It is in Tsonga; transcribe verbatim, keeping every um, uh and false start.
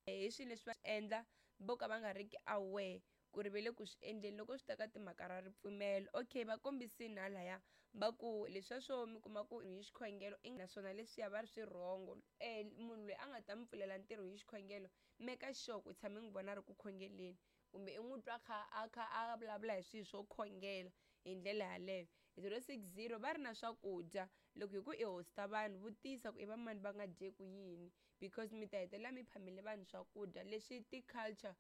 hi swilo leswi va swi endla vo ka va nga ri ki aware ku ri va le ku swi endleni loko swi ta ka timhaka ra ripfumelo. Okay va kombisile halaya va ku leswiya swo mi kuma ku hi xikhongelo naswona leswiya va ri swi wrong munhu loyi a nga ta mi pfulela ntirho hi xikhongelo make sure ku tshame n'wi vona a ri ku khongeleni kumbe i n'wi twa a kha a kha a vulavula hi swilo swo khongela hi ndlela yaleyo. zero six zero va ri na swakudya loko hi ku i host-a vanhu vutisa ku i va mani va nga dyeki yini because mi ta hetelela mi phamele vanhu swakudya leswi ti-culture